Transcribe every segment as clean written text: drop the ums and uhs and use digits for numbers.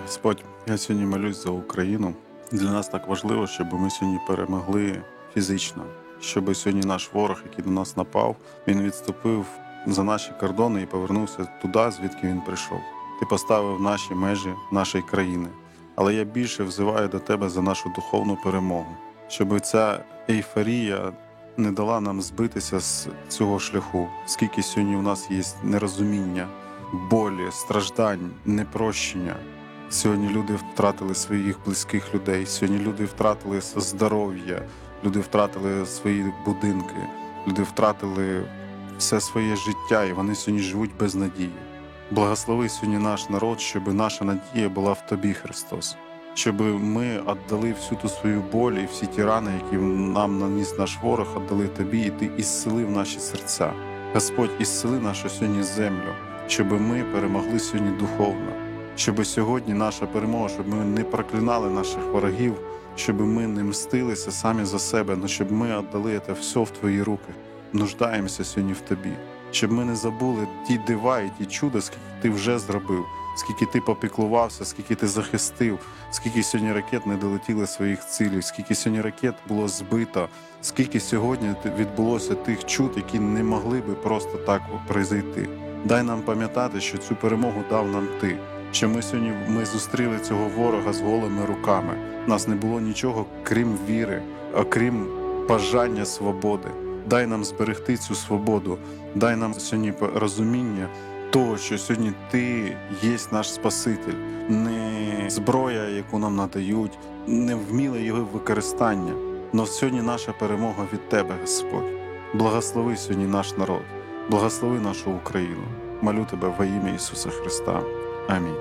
Господь, я сьогодні молюсь за Україну. Для нас так важливо, щоб ми сьогодні перемогли фізично, щоб сьогодні наш ворог, який до нас напав, він відступив за наші кордони і повернувся туди, звідки він прийшов. Ти поставив наші межі нашої країни. Але я більше взиваю до тебе за нашу духовну перемогу, щоб ця ейфорія не дала нам збитися з цього шляху. Скільки сьогодні у нас є нерозуміння, болі, страждань, непрощення. Сьогодні люди втратили своїх близьких людей, сьогодні люди втратили здоров'я, люди втратили свої будинки, люди втратили все своє життя, і вони сьогодні живуть без надії. Благослови сьогодні наш народ, щоб наша надія була в Тобі, Христос. Щоб ми віддали всю ту свою боль і всі ті рани, які нам наніс наш ворог, віддали Тобі, і Ти ісцелив наші серця. Господь, ісцели нашу сьогодні землю, щоб ми перемогли сьогодні духовно. Щоб сьогодні наша перемога, щоб ми не проклинали наших ворогів, щоб ми не мстилися самі за себе, але щоб ми віддали це все в Твої руки. Нуждаємося сьогодні в Тобі. Щоб ми не забули ті дива і ті чуда, скільки Ти вже зробив, скільки Ти попіклувався, скільки Ти захистив, скільки сьогодні ракет не долетіли своїх цілей, скільки сьогодні ракет було збито, скільки сьогодні відбулося тих чуд, які не могли би просто так произойти. Дай нам пам'ятати, що цю перемогу дав нам Ти, що ми сьогодні зустріли цього ворога з голими руками. У нас не було нічого, крім віри, окрім бажання свободи. Дай нам зберегти цю свободу, дай нам сьогодні розуміння того, що сьогодні Ти є наш Спаситель, не зброя, яку нам надають, не вміле його використання, але сьогодні наша перемога від Тебе, Господь. Благослови сьогодні наш народ, благослови нашу Україну. Молю Тебе во ім'я Ісуса Христа. Амінь.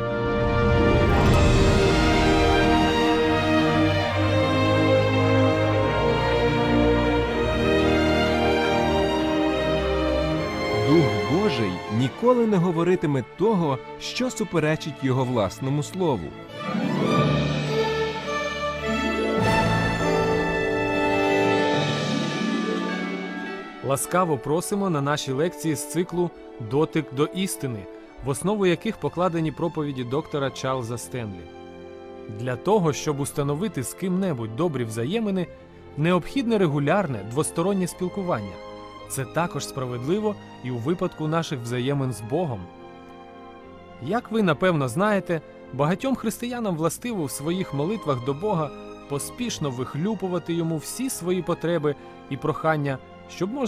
Дух Божий ніколи не говоритиме того, що суперечить Його власному слову. Ласкаво просимо на наші лекції з циклу «Дотик до істини», в основу яких покладені проповіді доктора Чарльза Стенлі. Для того, щоб установити з ким-небудь добрі взаємини, необхідне регулярне двостороннє спілкування. Це також справедливо і у випадку наших взаємин з Богом. Як ви, напевно, знаєте, багатьом християнам властиво в своїх молитвах до Бога поспішно вихлюпувати Йому всі свої потреби і прохання, щоб можна